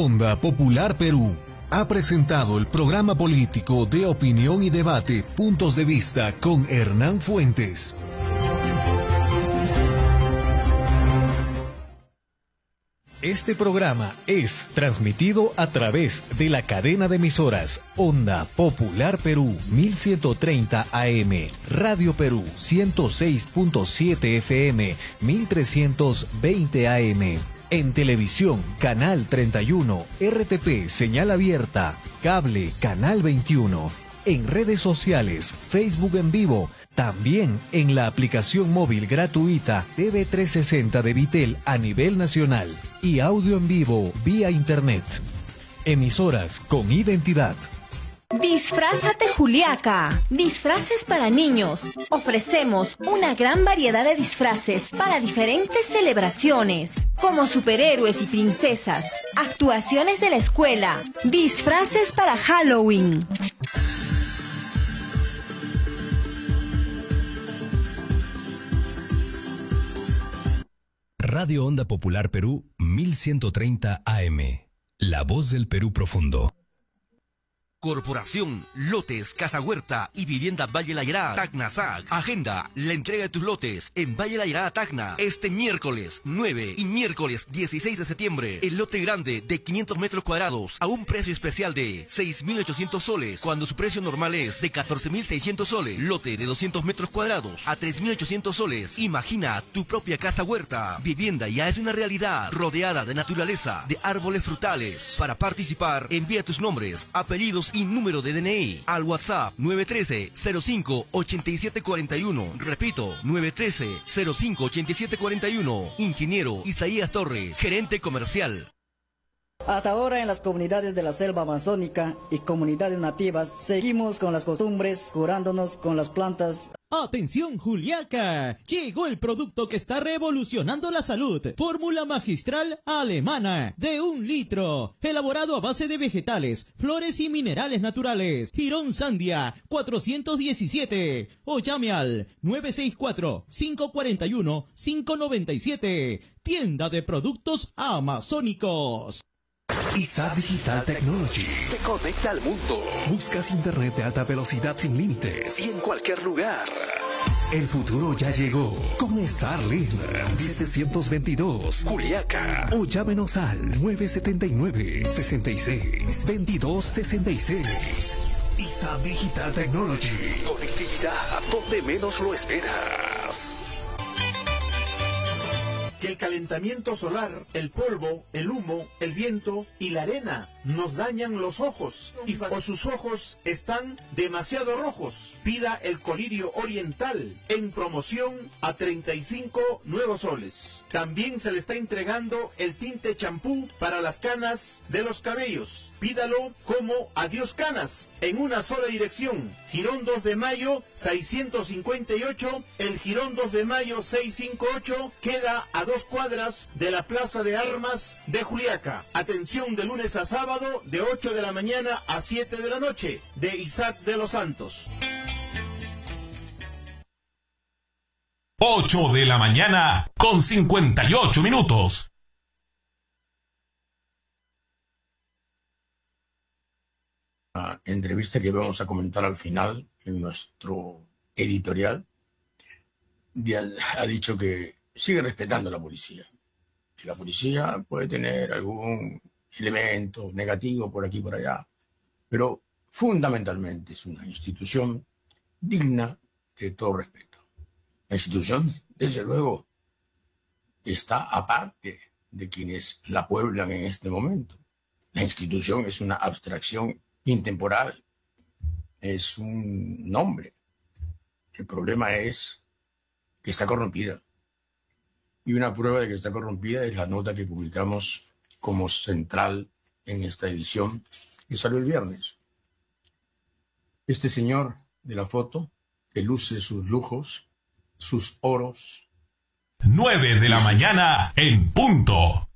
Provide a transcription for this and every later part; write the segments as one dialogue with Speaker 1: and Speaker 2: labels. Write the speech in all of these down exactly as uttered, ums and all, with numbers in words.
Speaker 1: Onda Popular Perú ha presentado el programa político de opinión y debate Puntos de Vista con Hernán Fuentes. Este programa es transmitido a través de la cadena de emisoras Onda Popular Perú mil ciento treinta A M, Radio Perú ciento seis punto siete F M, mil trescientos veinte A M. En televisión, Canal treinta y uno, R T P, señal abierta, cable, Canal veintiuno. En redes sociales, Facebook en vivo, también en la aplicación móvil gratuita T V trescientos sesenta de Vitel a nivel nacional y audio en vivo vía internet. Emisoras con identidad.
Speaker 2: Disfrázate Juliaca, disfraces para niños. Ofrecemos una gran variedad de disfraces para diferentes celebraciones, como superhéroes y princesas, actuaciones de la escuela, disfraces para Halloween.
Speaker 3: Radio Onda Popular Perú mil ciento treinta A M, la voz del Perú profundo.
Speaker 4: Corporación Lotes, Casa Huerta y Vivienda Valle Layará, Tacna S A C. Agenda la entrega de tus lotes en Valle Layará, Tacna, este miércoles nueve y miércoles dieciséis de septiembre. El lote grande de quinientos metros cuadrados a un precio especial de seis mil ochocientos soles, cuando su precio normal es de catorce mil seiscientos soles. Lote de doscientos metros cuadrados a tres mil ochocientos soles. Imagina tu propia casa huerta. Vivienda ya es una realidad, rodeada de naturaleza, de árboles frutales. Para participar, envía tus nombres, apellidos y número de D N I al WhatsApp nueve uno tres cero cinco ocho siete cuatro uno. Repito, nueve uno tres cero cinco ocho siete cuatro uno. Ingeniero Isaías Torres, gerente comercial.
Speaker 5: Hasta ahora en las comunidades de la selva amazónica y comunidades nativas seguimos con las costumbres, curándonos con las plantas.
Speaker 6: ¡Atención Juliaca! Llegó el producto que está revolucionando la salud. Fórmula magistral alemana de un litro. Elaborado a base de vegetales, flores y minerales naturales. Girón Sandia cuatrocientos diecisiete. O llame al nueve seis cuatro, cinco cuatro uno, cinco nueve siete. Tienda de productos amazónicos.
Speaker 1: I S A Digital Technology te conecta al mundo. Buscas internet de alta velocidad sin límites y en cualquier lugar. El futuro ya llegó con Starlink setecientos veintidós Juliaca, o llámenos al nueve siete nueve, seis seis, veintidós sesenta y seis. I S A Digital Technology, conectividad donde menos lo esperas.
Speaker 7: Que el calentamiento solar, el polvo, el humo, el viento y la arena nos dañan los ojos y o sus ojos están demasiado rojos. Pida el colirio oriental en promoción a treinta y cinco nuevos soles. También se le está entregando el tinte champú para las canas de los cabellos. Pídalo como Adiós Canas en una sola dirección. Girón dos de mayo seiscientos cincuenta y ocho, el Girón dos de mayo seiscientos cincuenta y ocho queda a dos cuadras de la Plaza de Armas de Juliaca. Atención de lunes a sábado de ocho de la mañana a siete de la noche, de Isaac de los Santos.
Speaker 8: ocho de la mañana con cincuenta y ocho minutos.
Speaker 9: La entrevista que vamos a comentar al final en nuestro editorial ha dicho que sigue respetando a la policía. La policía puede tener algún elemento negativo por aquí y por allá, pero fundamentalmente es una institución digna de todo respeto. La institución, desde luego, está aparte de quienes la pueblan en este momento. La institución es una abstracción intemporal, es un nombre. El problema es que está corrompida. Y una prueba de que está corrompida es la nota que publicamos como central en esta edición que salió el viernes. Este señor de la foto, que luce sus lujos, sus oros.
Speaker 8: nueve de la mañana en punto.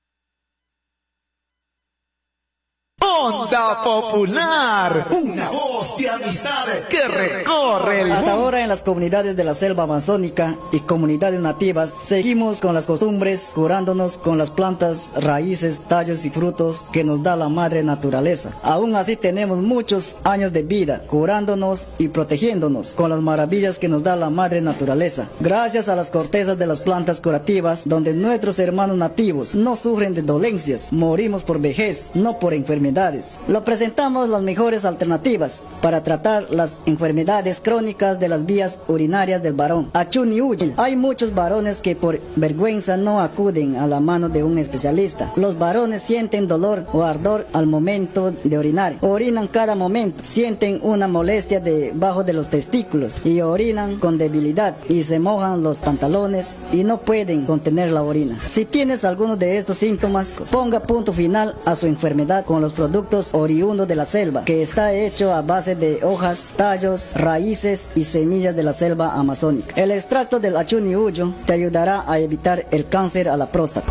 Speaker 10: Onda Popular, una voz voz de amistad que recorre el mundo.
Speaker 5: Hasta ahora en las comunidades de la selva amazónica y comunidades nativas seguimos con las costumbres, curándonos con las plantas, raíces, tallos y frutos que nos da la madre naturaleza. Aún así tenemos muchos años de vida, curándonos y protegiéndonos con las maravillas que nos da la madre naturaleza. Gracias a las cortezas de las plantas curativas, donde nuestros hermanos nativos no sufren de dolencias, morimos por vejez, no por enfermedades. Lo presentamos las mejores alternativas para tratar las enfermedades crónicas de las vías urinarias del varón. Achuni Uyil. Hay muchos varones que por vergüenza no acuden a la mano de un especialista. Los varones sienten dolor o ardor al momento de orinar. Orinan cada momento, sienten una molestia debajo de los testículos y orinan con debilidad y se mojan los pantalones y no pueden contener la orina. Si tienes alguno de estos síntomas, ponga punto final a su enfermedad con los productos oriundos de la selva, que está hecho a base de hojas, tallos, raíces y semillas de la selva amazónica. El extracto del Achuni Uyo te ayudará a evitar el cáncer a la próstata.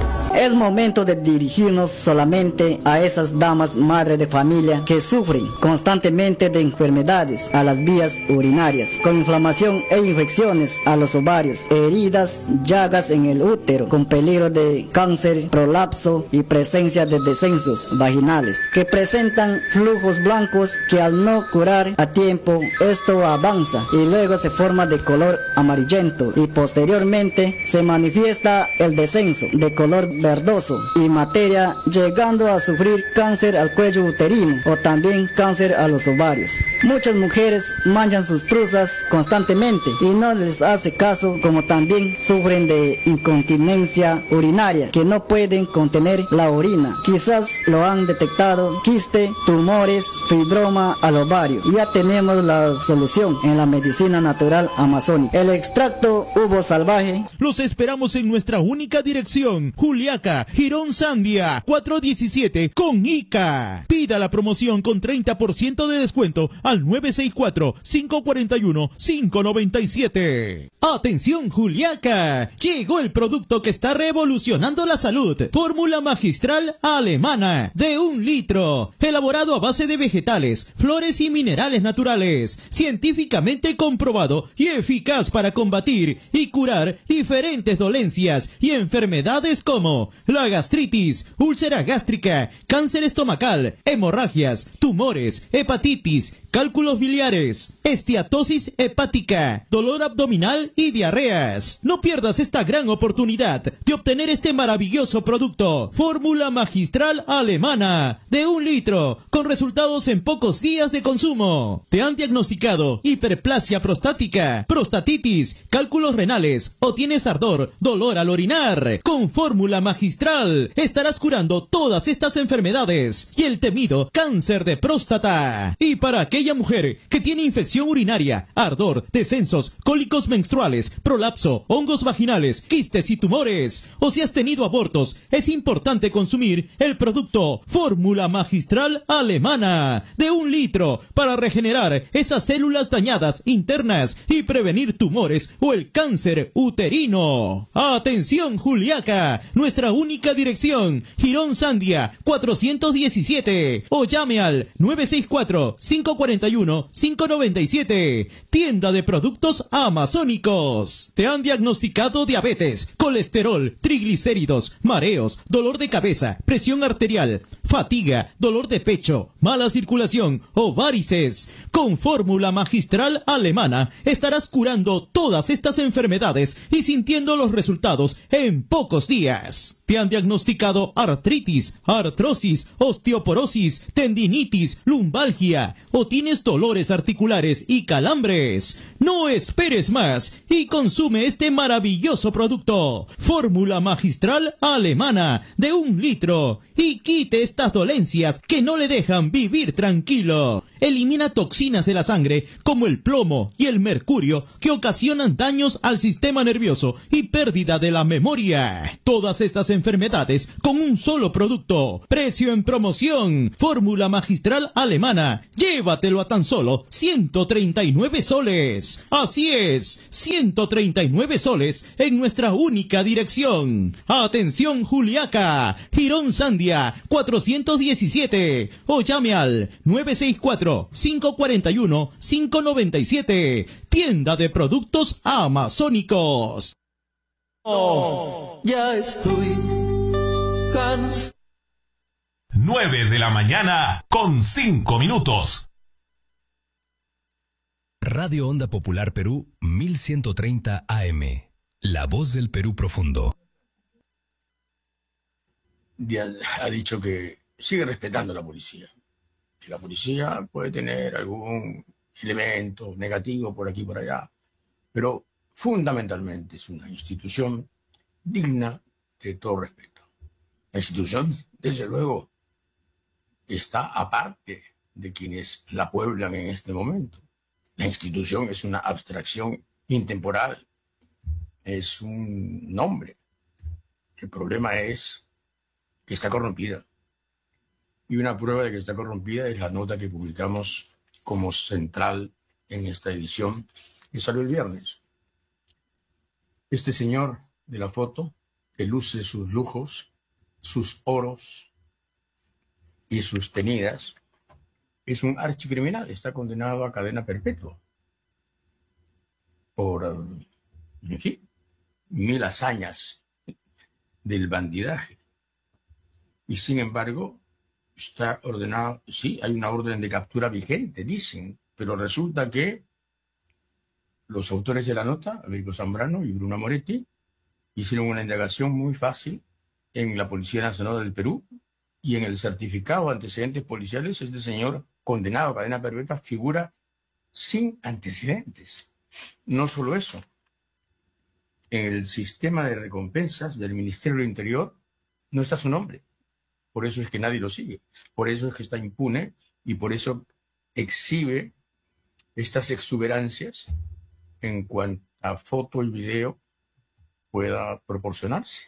Speaker 5: Es momento de dirigirnos solamente a esas damas madres de familia que sufren constantemente de enfermedades a las vías urinarias, con inflamación e infecciones a los ovarios, heridas, llagas en el útero, con peligro de cáncer, prolapso y presencia de descensos vaginales, que presentan flujos blancos que al no curar a tiempo, esto avanza y luego se forma de color amarillento y posteriormente se manifiesta el descenso de color verdoso y materia, llegando a sufrir cáncer al cuello uterino o también cáncer a los ovarios. Muchas mujeres manchan sus truzas constantemente y no les hace caso, como también sufren de incontinencia urinaria, que no pueden contener la orina. Quizás lo han detectado, quiste, tumores, fibroma al ovario. Ya tenemos la solución en la medicina natural amazónica. El extracto uvo salvaje.
Speaker 6: Los esperamos en nuestra única dirección, Juliaca, Girón Sandia, cuatrocientos diecisiete con Ica. Pida la promoción con treinta por ciento de descuento al nueve seis cuatro, cinco cuatro uno, cinco nueve siete. Atención Juliaca, llegó el producto que está revolucionando la salud. Fórmula magistral alemana de un litro, elaborado a base de vegetales, flores y minerales naturales, científicamente comprobado y eficaz para combatir y curar diferentes dolencias y enfermedades como la gastritis, úlcera gástrica, cáncer estomacal, hemorragias, tumores, hepatitis, cálculos biliares, esteatosis hepática, dolor abdominal y diarreas. No pierdas esta gran oportunidad de obtener este maravilloso producto. Fórmula magistral alemana de un litro, con resultados en pocos días de consumo. ¿Te han diagnosticado hiperplasia prostática, prostatitis, cálculos renales o tienes ardor, dolor al orinar? Con fórmula magistral estarás curando todas estas enfermedades y el temido cáncer de próstata. Y para aquella mujer que tiene infección urinaria, ardor, descensos, cólicos menstruales, prolapso, hongos vaginales, quistes y tumores, o si has tenido abortos, es importante consumir el producto Fórmula Magistral Alemana de un litro para regenerar esas células dañadas internas y prevenir tumores o el cáncer uterino. Atención Juliaca, nuestra única dirección, Girón Sandia cuatrocientos diecisiete, o llame al nueve seis cuatro, cinco cuatro uno, cinco nueve siete. Tienda de productos amazónicos. ¿Te han diagnosticado diabetes, colesterol, triglicéridos, mareos, dolor de cabeza, presión arterial, fatiga, dolor de pecho, mala circulación o varices? Con Fórmula Magistral Alemana estarás curando todas estas enfermedades y sintiendo los resultados en pocos días. ¿Te han diagnosticado artritis, artrosis, osteoporosis, tendinitis, lumbalgia o tienes dolores articulares y calambres? No esperes más y consume este maravilloso producto. Fórmula Magistral Alemana de un litro y quite estas dolencias que no le dejan vivir tranquilo. Elimina toxinas de la sangre como el plomo y el mercurio que ocasionan daños al sistema nervioso y pérdida de la memoria. Todas estas enfermedades con un solo producto. Precio en promoción. Fórmula Magistral Alemana. Llévatelo a tan solo ciento treinta y nueve soles. Así es, ciento treinta y nueve soles en nuestra única dirección. Atención Juliaca, Girón Sandia cuatrocientos diecisiete o llame al nueve seis cuatro, cuatro, cinco cuatro uno, cinco nueve siete. Tienda de productos amazónicos.
Speaker 10: Oh, ya estoy cansado.
Speaker 8: nueve de la mañana con cinco minutos.
Speaker 3: Radio Onda Popular Perú mil ciento treinta A M. La voz del Perú profundo.
Speaker 9: Ha dicho que sigue respetando a la policía. Que la policía puede tener algún elemento negativo por aquí y por allá, pero fundamentalmente es una institución digna de todo respeto. La institución, desde luego, está aparte de quienes la pueblan en este momento. La institución es una abstracción intemporal, es un nombre. El problema es que está corrompida. Y una prueba de que está corrompida es la nota que publicamos como central en esta edición que salió el viernes. Este señor de la foto, que luce sus lujos, sus oros y sus tenidas, es un archicriminal, está condenado a cadena perpetua por, en fin, mil hazañas del bandidaje. Y sin embargo, está ordenado, sí, hay una orden de captura vigente, dicen, pero resulta que los autores de la nota, Américo Zambrano y Bruno Moretti, hicieron una indagación muy fácil en la Policía Nacional del Perú y en el certificado de antecedentes policiales, este señor condenado a cadena perpetua figura sin antecedentes. No solo eso, en el sistema de recompensas del Ministerio del Interior no está su nombre. Por eso es que nadie lo sigue. Por eso es que está impune y por eso exhibe estas exuberancias en cuanto a foto y video pueda proporcionarse.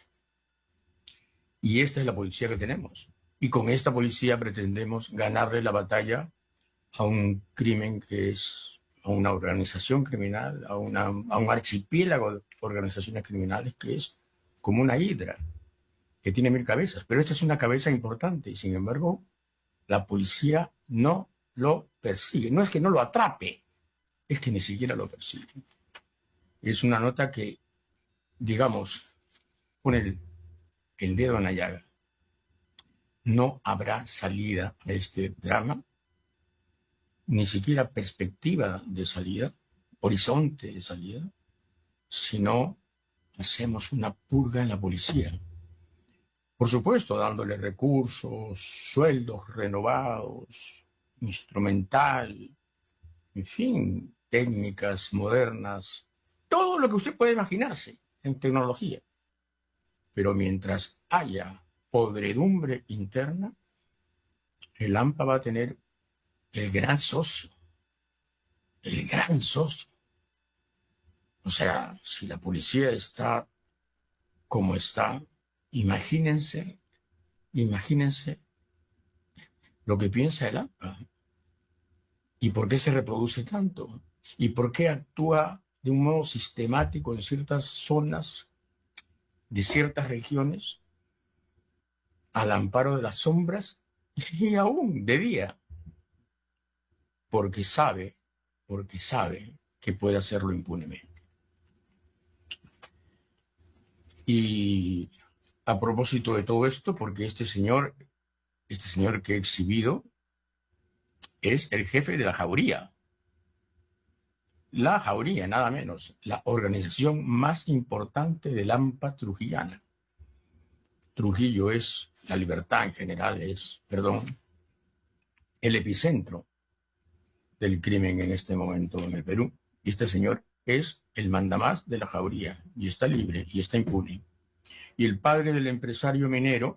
Speaker 9: Y esta es la policía que tenemos. Y con esta policía pretendemos ganarle la batalla a un crimen que es, a una organización criminal, a, una, a un archipiélago de organizaciones criminales que es como una hidra, que tiene mil cabezas. Pero esta es una cabeza importante y sin embargo la policía no lo persigue. No es que no lo atrape, es que ni siquiera lo persigue. Es una nota que, digamos, pone el, el dedo en la llaga. No habrá salida a este drama, ni siquiera perspectiva de salida, horizonte de salida, si no hacemos una purga en la policía. Por supuesto, dándole recursos, sueldos renovados, instrumental, en fin, técnicas modernas, todo lo que usted puede imaginarse en tecnología. Pero mientras haya podredumbre interna, el AMPA va a tener el gran socio, el gran socio. O sea, si la policía está como está, imagínense, imagínense lo que piensa el AMPA. ¿Y por qué se reproduce tanto? ¿Y por qué actúa de un modo sistemático en ciertas zonas de ciertas regiones al amparo de las sombras y aún de día? Porque sabe, porque sabe que puede hacerlo impunemente. Y a propósito de todo esto, porque este señor, este señor que he exhibido, es el jefe de la Jauría. La Jauría, nada menos, la organización más importante del AMPA trujillana. Trujillo es, la libertad en general es, perdón, el epicentro del crimen en este momento en el Perú. Y este señor es el mandamás de la Jauría y está libre y está impune. Y el padre del empresario minero,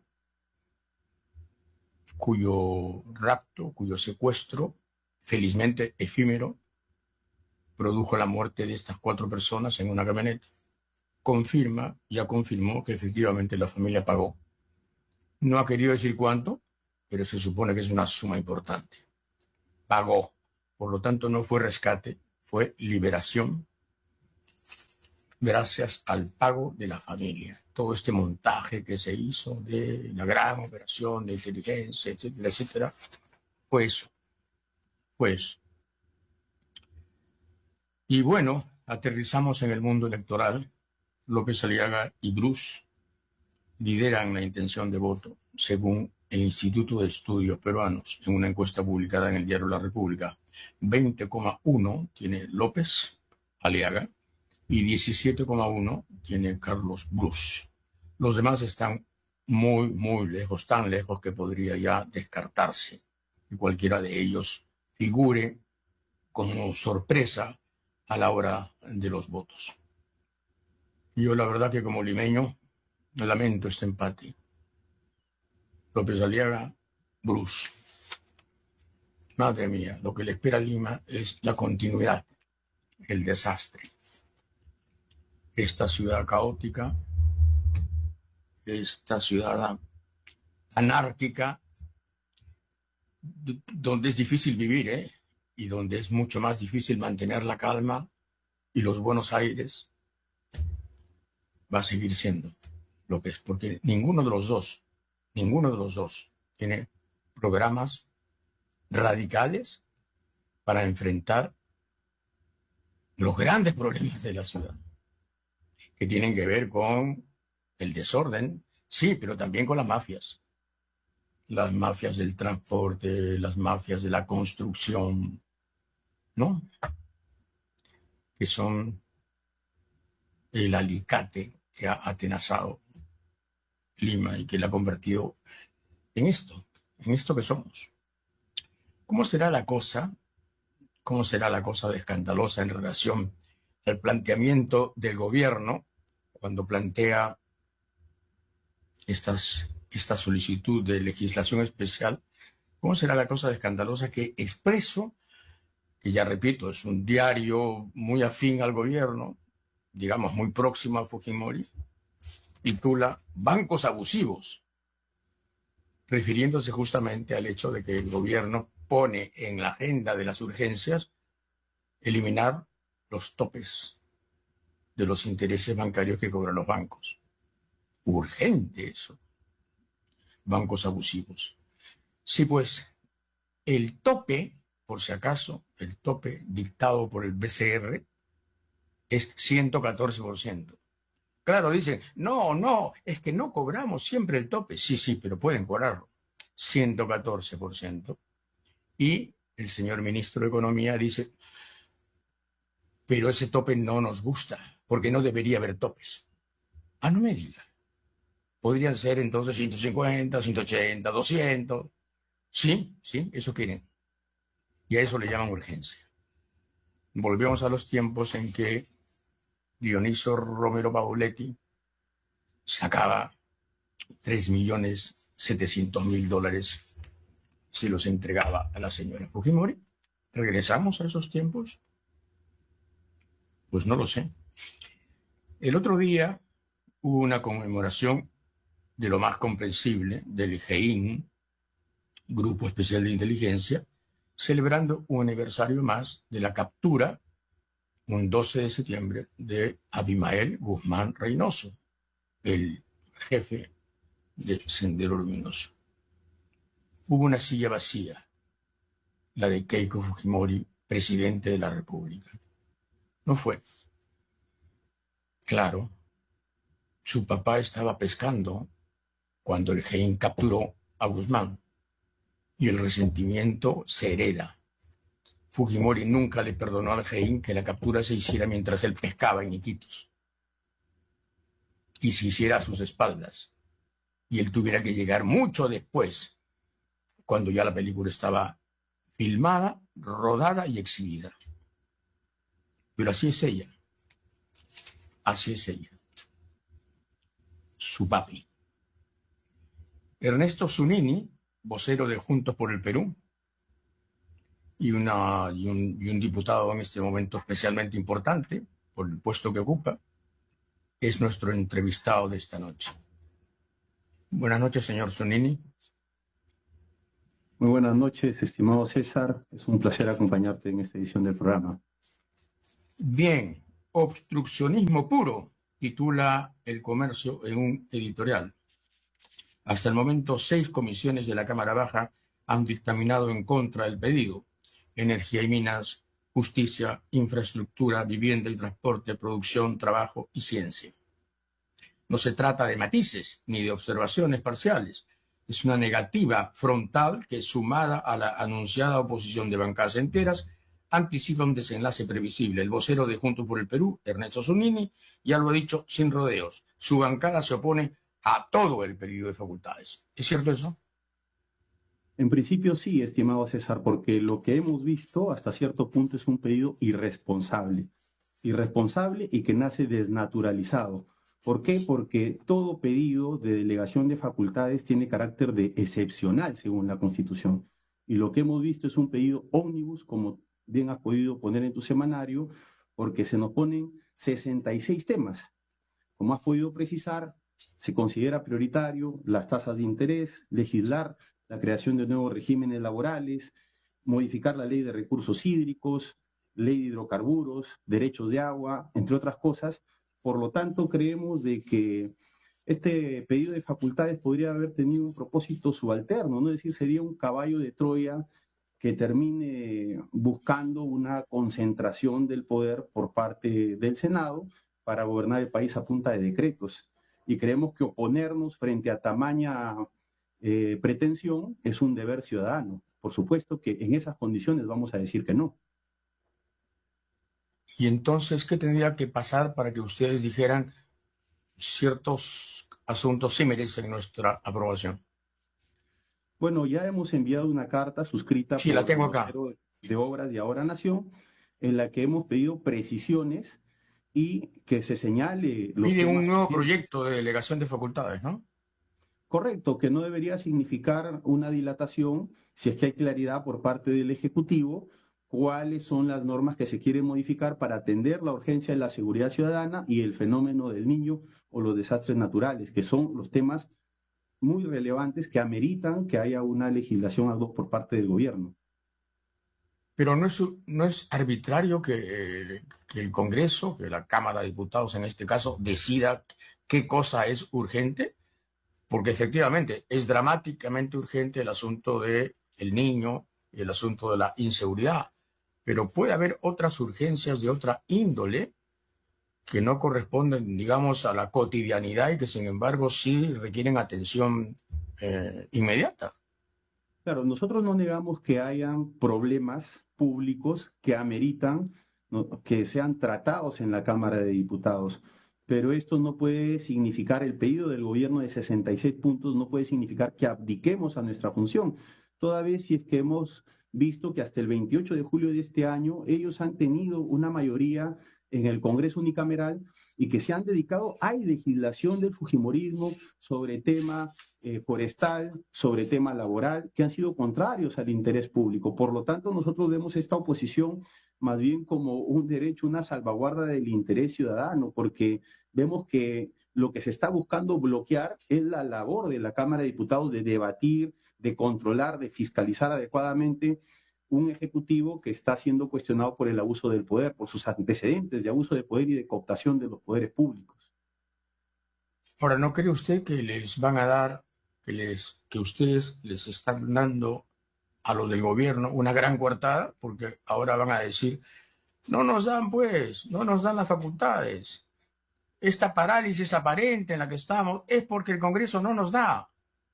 Speaker 9: cuyo rapto, cuyo secuestro, felizmente efímero, produjo la muerte de estas cuatro personas en una camioneta, confirma, ya confirmó que efectivamente la familia pagó. No ha querido decir cuánto, pero se supone que es una suma importante. Pagó. Por lo tanto, no fue rescate, fue liberación gracias al pago de la familia. Todo este montaje que se hizo de la gran operación de inteligencia, etcétera, etcétera, fue eso. Pues. Y bueno, aterrizamos en el mundo electoral. López Aliaga y Bruce lideran la intención de voto, según el Instituto de Estudios Peruanos, en una encuesta publicada en el diario La República. veinte coma uno tiene López Aliaga y diecisiete coma uno tiene Carlos Bruce. Los demás están muy, muy lejos, tan lejos que podría ya descartarse que cualquiera de ellos figure como sorpresa a la hora de los votos. Yo la verdad que como limeño lamento este empate. López Aliaga, Bruce. Madre mía, lo que le espera a Lima es la continuidad, el desastre. Esta ciudad caótica, esta ciudad anárquica, donde es difícil vivir, ¿eh? Y donde es mucho más difícil mantener la calma y los buenos aires, va a seguir siendo lo que es, porque ninguno de los dos, ninguno de los dos tiene programas radicales para enfrentar los grandes problemas de la ciudad, que tienen que ver con el desorden, sí, pero también con las mafias. Las mafias del transporte, las mafias de la construcción, ¿no? Que son el alicate que ha atenazado Lima y que la ha convertido en esto, en esto que somos. ¿Cómo será la cosa? ¿Cómo será la cosa de escandalosa en relación al planteamiento del gobierno cuando plantea estas, esta solicitud de legislación especial? ¿Cómo será la cosa de escandalosa que Expreso, que ya repito, es un diario muy afín al gobierno, digamos muy próximo a Fujimori, titula Bancos abusivos, refiriéndose justamente al hecho de que el gobierno pone en la agenda de las urgencias eliminar los topes de los intereses bancarios que cobran los bancos. Urgente eso. Bancos abusivos. Sí, pues, el tope, por si acaso, el tope dictado por el B C R es ciento catorce por ciento. Claro, dicen, no, no, es que no cobramos siempre el tope. Sí, sí, pero pueden cobrarlo. ciento catorce por ciento. Y el señor ministro de Economía dice, pero ese tope no nos gusta, porque no debería haber topes. Ah, no me diga. Podrían ser entonces ciento cincuenta, ciento ochenta, doscientos. Sí, sí, eso quieren. Y a eso le llaman urgencia. Volvemos a los tiempos en que Dioniso Romero Pauletti sacaba tres millones setecientos mil dólares, se los entregaba a la señora Fujimori. ¿Regresamos a esos tiempos? Pues no lo sé. El otro día hubo una conmemoración de lo más comprensible del G I N, Grupo Especial de Inteligencia, celebrando un aniversario más de la captura, un doce de septiembre, de Abimael Guzmán Reynoso, el jefe de Sendero Luminoso. Hubo una silla vacía, la de Keiko Fujimori, presidente de la República. No fue. Claro, su papá estaba pescando cuando el G I N capturó a Guzmán y el resentimiento se hereda. Fujimori nunca le perdonó al G I N que la captura se hiciera mientras él pescaba en Iquitos y se hiciera a sus espaldas y él tuviera que llegar mucho después, cuando ya la película estaba filmada, rodada y exhibida. Pero así es ella. Así es ella. Su papi. Ernesto Zunini, vocero de Juntos por el Perú, y, una, y, un, y un diputado en este momento especialmente importante, por el puesto que ocupa, es nuestro entrevistado de esta noche. Buenas noches, señor Zunini.
Speaker 11: Muy buenas noches, estimado César. Es un placer acompañarte en esta edición del programa.
Speaker 9: Bien, obstruccionismo puro, titula El Comercio en un editorial. Hasta el momento, seis comisiones de la Cámara Baja han dictaminado en contra del pedido. energía y minas, justicia, infraestructura, vivienda y transporte, producción, trabajo y ciencia. No se trata de matices ni de observaciones parciales. Es una negativa frontal que, sumada a la anunciada oposición de bancadas enteras, anticipa un desenlace previsible. El vocero de Juntos por el Perú, Ernesto Zunini, ya lo ha dicho sin rodeos. Su bancada se opone a todo el periodo de facultades. ¿Es cierto eso?
Speaker 11: En principio sí, estimado César, porque lo que hemos visto hasta cierto punto es un pedido irresponsable. Irresponsable y que nace desnaturalizado. ¿Por qué? Porque todo pedido de delegación de facultades tiene carácter de excepcional según la Constitución. Y lo que hemos visto es un pedido ómnibus, como bien has podido poner en tu semanario, porque se nos ponen sesenta y seis temas. Como has podido precisar, se considera prioritario las tasas de interés, legislar la creación de nuevos regímenes laborales, modificar la ley de recursos hídricos, ley de hidrocarburos, derechos de agua, entre otras cosas. Por lo tanto, creemos de que este pedido de facultades podría haber tenido un propósito subalterno, ¿no? Es decir, sería un caballo de Troya que termine buscando una concentración del poder por parte del Senado para gobernar el país a punta de decretos. Y creemos que oponernos frente a tamaña eh, pretensión es un deber ciudadano. Por supuesto que en esas condiciones vamos a decir que no.
Speaker 9: Y entonces, ¿qué tendría que pasar para que ustedes dijeran ciertos asuntos sí merecen nuestra aprobación?
Speaker 11: Bueno, ya hemos enviado una carta suscrita
Speaker 9: sí,
Speaker 11: por
Speaker 9: la tengo
Speaker 11: el
Speaker 9: acá.
Speaker 11: vocero de Obras de Ahora Nación, en la que hemos pedido precisiones y que se señale... Los
Speaker 9: Pide un nuevo
Speaker 11: que...
Speaker 9: proyecto de delegación de facultades, ¿no?
Speaker 11: Correcto, que no debería significar una dilatación si es que hay claridad por parte del Ejecutivo cuáles son las normas que se quieren modificar para atender la urgencia de la seguridad ciudadana y el fenómeno del niño o los desastres naturales, que son los temas muy relevantes que ameritan que haya una legislación ad hoc por parte del gobierno.
Speaker 9: Pero no es, no es arbitrario que, que el Congreso, que la Cámara de Diputados en este caso, decida qué cosa es urgente, porque efectivamente es dramáticamente urgente el asunto del niño y el asunto de la inseguridad. Pero puede haber otras urgencias de otra índole que no corresponden, digamos, a la cotidianidad y que, sin embargo, sí requieren atención eh, inmediata.
Speaker 11: Claro, nosotros no negamos que hayan problemas públicos que ameritan, ¿no?, que sean tratados en la Cámara de Diputados, pero esto no puede significar, el pedido del gobierno de sesenta y seis puntos no puede significar que abdiquemos a nuestra función, toda vez si es que hemos visto que hasta el veintiocho de julio de este año ellos han tenido una mayoría en el Congreso unicameral y que se han dedicado a legislación del fujimorismo sobre tema eh, forestal, sobre tema laboral, que han sido contrarios al interés público. Por lo tanto, nosotros vemos esta oposición más bien como un derecho, una salvaguarda del interés ciudadano, porque vemos que lo que se está buscando bloquear es la labor de la Cámara de Diputados de debatir, de controlar, de fiscalizar adecuadamente un ejecutivo que está siendo cuestionado por el abuso del poder, por sus antecedentes de abuso de poder y de cooptación de los poderes públicos.
Speaker 9: Ahora, ¿no cree usted que les van a dar, que, les, que ustedes les están dando a los del gobierno una gran coartada? Porque ahora van a decir, no nos dan pues, no nos dan las facultades. Esta parálisis aparente en la que estamos es porque el Congreso no nos da.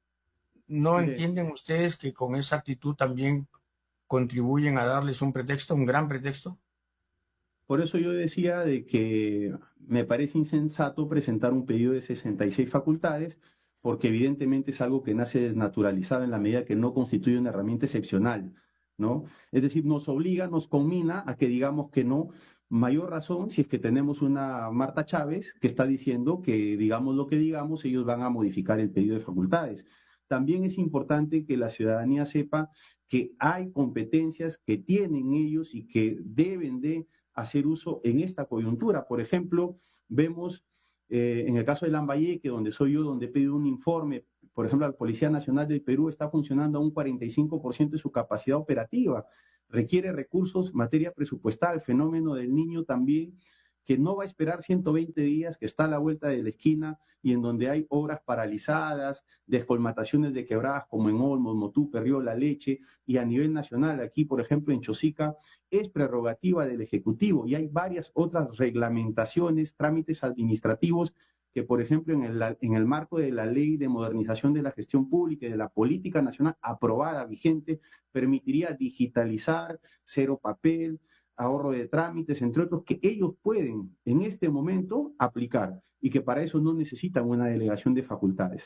Speaker 9: ¿No
Speaker 11: Mire,
Speaker 9: entienden ustedes que con esa actitud también contribuyen a darles un pretexto, un gran pretexto?
Speaker 11: Por eso yo decía de que me parece insensato presentar un pedido de sesenta y seis facultades, porque evidentemente es algo que nace desnaturalizado en la medida que no constituye una herramienta excepcional, ¿no? Es decir, nos obliga, nos conmina a que digamos que no. Mayor razón si es que tenemos una Marta Chávez que está diciendo que digamos lo que digamos, ellos van a modificar el pedido de facultades. También es importante que la ciudadanía sepa que hay competencias que tienen ellos y que deben de hacer uso en esta coyuntura. Por ejemplo, vemos eh, en el caso de Lambayeque, donde soy yo, donde he pedido un informe, por ejemplo, la Policía Nacional del Perú está funcionando a un cuarenta y cinco por ciento de su capacidad operativa. Requiere recursos, materia presupuestal, fenómeno del niño también que no va a esperar ciento veinte días, que está a la vuelta de la esquina y en donde hay obras paralizadas, descolmataciones de quebradas como en Olmos, Motupe, Río La Leche, y a nivel nacional, aquí por ejemplo en Chosica, es prerrogativa del Ejecutivo y hay varias otras reglamentaciones, trámites administrativos que por ejemplo en el, en el marco de la Ley de Modernización de la Gestión Pública y de la Política Nacional aprobada, vigente, permitiría digitalizar, cero papel, ahorro de trámites, entre otros, que ellos pueden en este momento aplicar y que para eso no necesitan una delegación de facultades.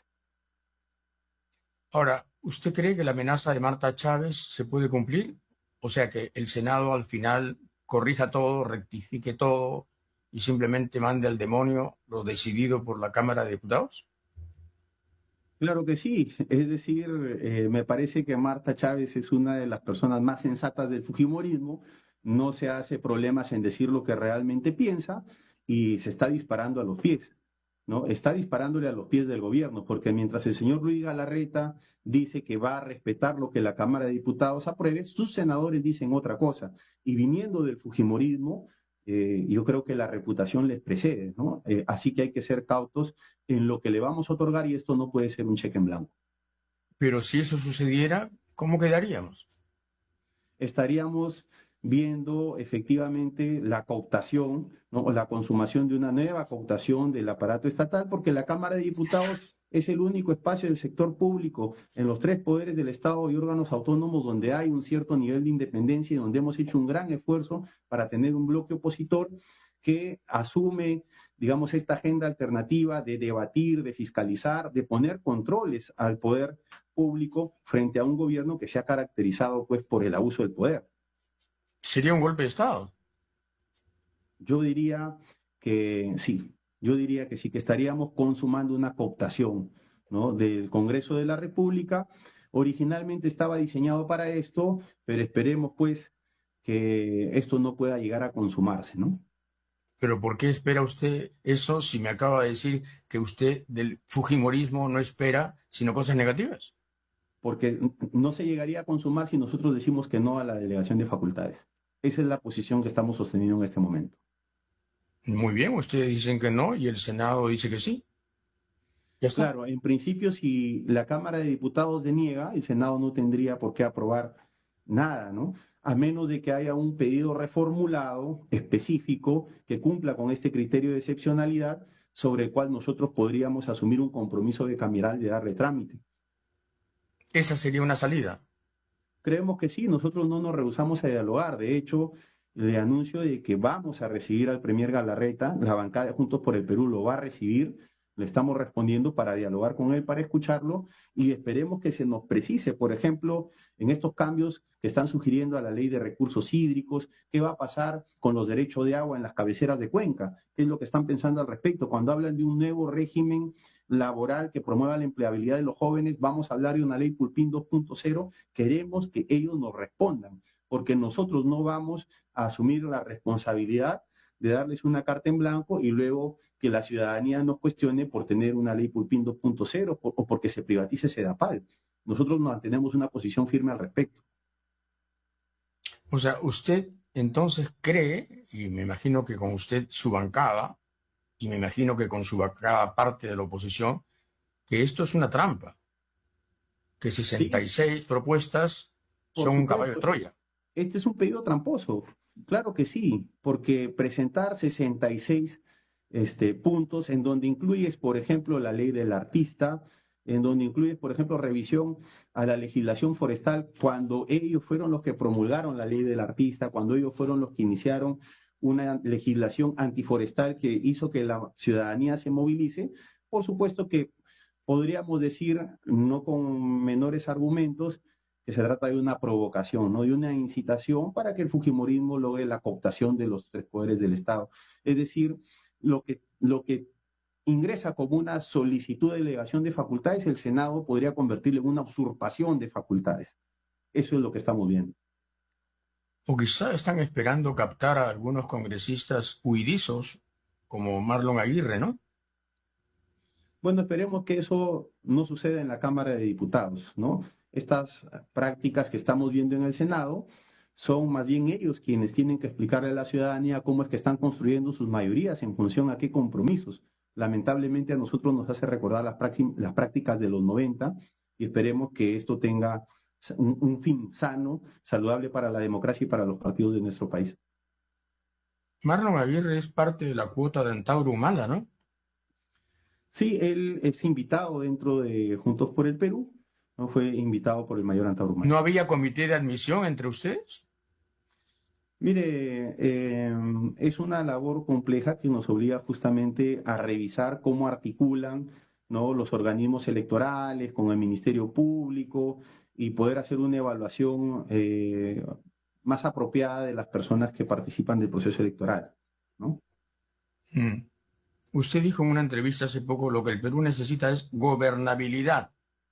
Speaker 9: Ahora, ¿usted cree que la amenaza de Marta Chávez se puede cumplir? O sea, que el Senado al final corrija todo, rectifique todo y simplemente mande al demonio lo decidido por la Cámara de Diputados.
Speaker 11: Claro que sí, es decir, eh, me parece que Marta Chávez es una de las personas más sensatas del fujimorismo, no se hace problemas en decir lo que realmente piensa y se está disparando a los pies, ¿no? Está disparándole a los pies del gobierno, porque mientras el señor Luis Galarreta dice que va a respetar lo que la Cámara de Diputados apruebe, sus senadores dicen otra cosa. Y viniendo del fujimorismo, eh, yo creo que la reputación les precede, ¿no? Eh, así que hay que ser cautos en lo que le vamos a otorgar y esto no puede ser un cheque en blanco.
Speaker 9: Pero si eso sucediera, ¿cómo quedaríamos?
Speaker 11: Estaríamos viendo efectivamente la cooptación, ¿no? O la consumación de una nueva cooptación del aparato estatal, porque la Cámara de Diputados es el único espacio del sector público en los tres poderes del Estado y órganos autónomos donde hay un cierto nivel de independencia y donde hemos hecho un gran esfuerzo para tener un bloque opositor que asume, digamos, esta agenda alternativa de debatir, de fiscalizar, de poner controles al poder público frente a un gobierno que se ha caracterizado pues por el abuso del poder.
Speaker 9: ¿Sería un golpe de Estado?
Speaker 11: Yo diría que sí, yo diría que sí, que estaríamos consumando una cooptación, ¿no? Del Congreso de la República. Originalmente estaba diseñado para esto, pero esperemos pues que esto no pueda llegar a consumarse, ¿no?
Speaker 9: ¿Pero por qué espera usted eso si me acaba de decir que usted del fujimorismo no espera sino cosas negativas?
Speaker 11: Porque no se llegaría a consumar si nosotros decimos que no a la delegación de facultades. Esa es la posición que estamos sosteniendo en este momento.
Speaker 9: Muy bien, ustedes dicen que no y el Senado dice que sí. ¿Ya está?
Speaker 11: Claro, en principio si la Cámara de Diputados deniega, el Senado no tendría por qué aprobar nada, ¿no? A menos de que haya un pedido reformulado específico que cumpla con este criterio de excepcionalidad sobre el cual nosotros podríamos asumir un compromiso bicameral de darle trámite.
Speaker 9: ¿Esa sería una salida?
Speaker 11: Creemos que sí, nosotros no nos rehusamos a dialogar. De hecho, le anuncio de que vamos a recibir al premier Galarreta, la bancada de Juntos por el Perú lo va a recibir, le estamos respondiendo para dialogar con él, para escucharlo y esperemos que se nos precise, por ejemplo, en estos cambios que están sugiriendo a la ley de recursos hídricos, qué va a pasar con los derechos de agua en las cabeceras de cuenca, qué es lo que están pensando al respecto. Cuando hablan de un nuevo régimen laboral que promueva la empleabilidad de los jóvenes, vamos a hablar de una ley Pulpín dos punto cero, queremos que ellos nos respondan, porque nosotros no vamos a asumir la responsabilidad de darles una carta en blanco y luego que la ciudadanía nos cuestione por tener una ley Pulpín dos punto cero o porque se privatice Sedapal. Nosotros mantenemos una posición firme al respecto.
Speaker 9: O sea, usted entonces cree, y me imagino que con usted su bancada, y me imagino que con su bancada parte de la oposición, que esto es una trampa, que sesenta y seis sí. propuestas
Speaker 11: Por
Speaker 9: son
Speaker 11: supuesto.
Speaker 9: un caballo de Troya.
Speaker 11: Este es un pedido tramposo. Claro que sí, porque presentar sesenta y seis este, puntos en donde incluyes, por ejemplo, la ley del artista, en donde incluyes, por ejemplo, revisión a la legislación forestal, cuando ellos fueron los que promulgaron la ley del artista, cuando ellos fueron los que iniciaron una legislación antiforestal que hizo que la ciudadanía se movilice, por supuesto que podríamos decir, no con menores argumentos, que se trata de una provocación, ¿no? De una incitación para que el fujimorismo logre la cooptación de los tres poderes del Estado. Es decir, lo que, lo que ingresa como una solicitud de delegación de facultades, el Senado podría convertirlo en una usurpación de facultades. Eso es lo que estamos viendo.
Speaker 9: O quizá están esperando captar a algunos congresistas huidizos, como Marlon Aguirre, ¿no?
Speaker 11: Bueno, esperemos que eso no suceda en la Cámara de Diputados, ¿no? Estas prácticas que estamos viendo en el Senado son más bien ellos quienes tienen que explicarle a la ciudadanía cómo es que están construyendo sus mayorías en función a qué compromisos. Lamentablemente a nosotros nos hace recordar las, las prácticas de los noventa y esperemos que esto tenga un, un fin sano, saludable para la democracia y para los partidos de nuestro país.
Speaker 9: Marlon Aguirre es parte de la cuota de Antauro Humala, ¿no?
Speaker 11: Sí, él es invitado dentro de Juntos por el Perú, ¿no? Fue invitado por el mayor Antauro Humala.
Speaker 9: ¿No había comité de admisión entre ustedes?
Speaker 11: Mire, eh, es una labor compleja que nos obliga justamente a revisar cómo articulan, ¿no?, los organismos electorales con el Ministerio Público y poder hacer una evaluación eh, más apropiada de las personas que participan del proceso electoral, ¿no?
Speaker 9: Mm. Usted dijo en una entrevista hace poco lo que el Perú necesita es gobernabilidad.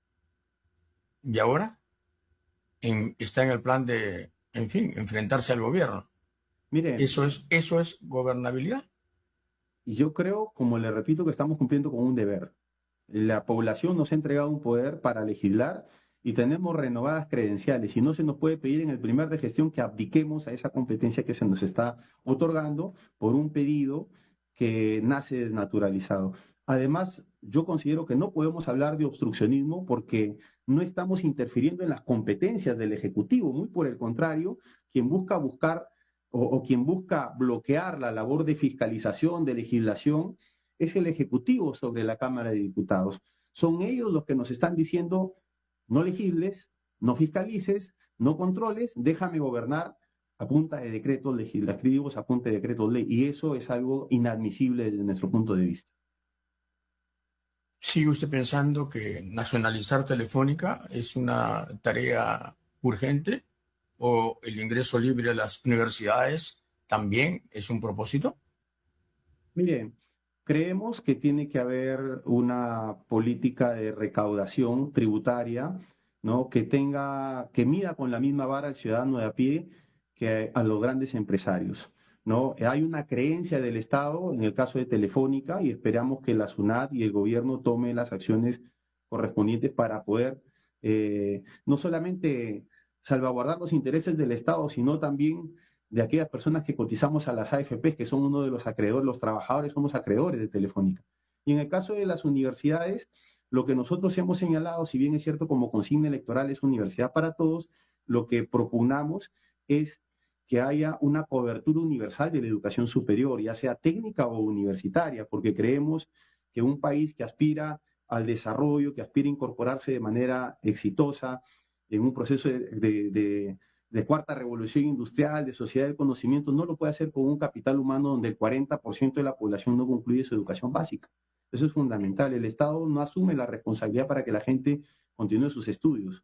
Speaker 9: ¿Y ahora? En, está en el plan de, en fin, enfrentarse al gobierno.
Speaker 11: Mire,
Speaker 9: ¿Eso es, eso es gobernabilidad?
Speaker 11: Yo creo, como le repito, que estamos cumpliendo con un deber. La población nos ha entregado un poder para legislar y tenemos renovadas credenciales y no se nos puede pedir en el primer de gestión que abdiquemos a esa competencia que se nos está otorgando por un pedido que nace desnaturalizado. Además, yo considero que no podemos hablar de obstruccionismo porque no estamos interfiriendo en las competencias del Ejecutivo, muy por el contrario, quien busca buscar o, o quien busca bloquear la labor de fiscalización, de legislación, es el Ejecutivo sobre la Cámara de Diputados. Son ellos los que nos están diciendo, no legisles, no fiscalices, no controles, déjame gobernar a punta de decretos legislativos, a punta de decretos ley, y eso es algo inadmisible desde nuestro punto de vista.
Speaker 9: ¿Sigue usted pensando que nacionalizar Telefónica es una tarea urgente o el ingreso libre a las universidades también es un propósito?
Speaker 11: Mire, creemos que tiene que haber una política de recaudación tributaria, ¿no?, que tenga, que mida con la misma vara al ciudadano de a pie que a los grandes empresarios, ¿no? Hay una creencia del Estado en el caso de Telefónica y esperamos que la SUNAT y el gobierno tome las acciones correspondientes para poder eh, no solamente salvaguardar los intereses del Estado, sino también de aquellas personas que cotizamos a las A F P, que son uno de los acreedores, los trabajadores somos acreedores de Telefónica. Y en el caso de las universidades, lo que nosotros hemos señalado, si bien es cierto como consigna electoral es universidad para todos, lo que propugnamos es que haya una cobertura universal de la educación superior, ya sea técnica o universitaria, porque creemos que un país que aspira al desarrollo, que aspira a incorporarse de manera exitosa en un proceso de, de, de, de cuarta revolución industrial, de sociedad del conocimiento, no lo puede hacer con un capital humano donde el cuarenta por ciento de la población no concluye su educación básica. Eso es fundamental. El Estado no asume la responsabilidad para que la gente continúe sus estudios.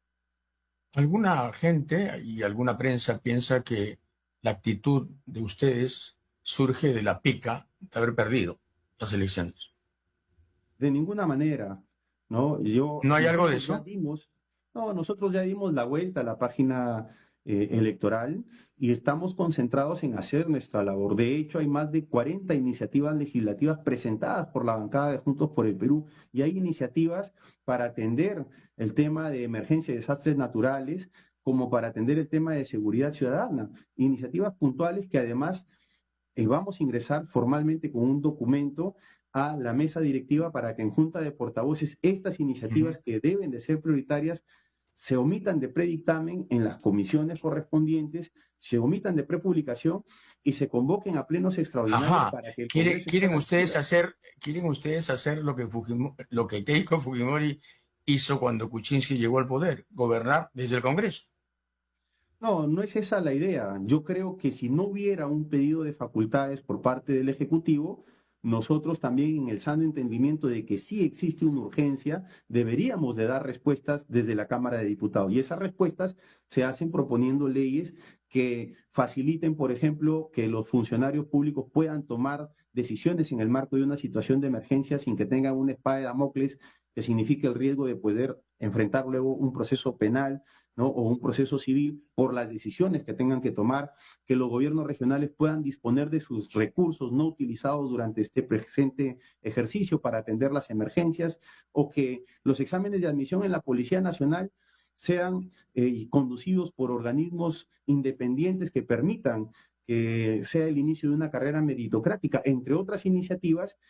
Speaker 9: Alguna gente y alguna prensa piensa que la actitud de ustedes surge de la pica de haber perdido las elecciones.
Speaker 11: De ninguna manera, ¿no? Yo,
Speaker 9: ¿No hay algo de eso?
Speaker 11: Dimos, no, nosotros ya dimos la vuelta a la página eh, electoral y estamos concentrados en hacer nuestra labor. De hecho, hay más de cuarenta iniciativas legislativas presentadas por la bancada de Juntos por el Perú y hay iniciativas para atender el tema de emergencia y desastres naturales, como para atender el tema de seguridad ciudadana. Iniciativas puntuales que además eh, vamos a ingresar formalmente con un documento a la mesa directiva para que en junta de portavoces estas iniciativas uh-huh. que deben de ser prioritarias se omitan de predictamen en las comisiones correspondientes, se omitan de prepublicación y se convoquen a plenos extraordinarios.
Speaker 9: Ajá.
Speaker 11: Para que el
Speaker 9: ¿Quieren, quieren ustedes hacer, quieren ustedes hacer lo que Fujimori, lo que Keiko Fujimori hizo cuando Kuczynski llegó al poder, gobernar desde el Congreso?
Speaker 11: No, no es esa la idea. Yo creo que si no hubiera un pedido de facultades por parte del Ejecutivo, nosotros también en el sano entendimiento de que sí existe una urgencia, deberíamos de dar respuestas desde la Cámara de Diputados. Y esas respuestas se hacen proponiendo leyes que faciliten, por ejemplo, que los funcionarios públicos puedan tomar decisiones en el marco de una situación de emergencia sin que tengan una espada de Damocles que signifique el riesgo de poder enfrentar luego un proceso penal, ¿no?, o un proceso civil por las decisiones que tengan que tomar, que los gobiernos regionales puedan disponer de sus recursos no utilizados durante este presente ejercicio para atender las emergencias, o que los exámenes de admisión en la Policía Nacional sean eh, conducidos por organismos independientes que permitan que sea el inicio de una carrera meritocrática, entre otras iniciativas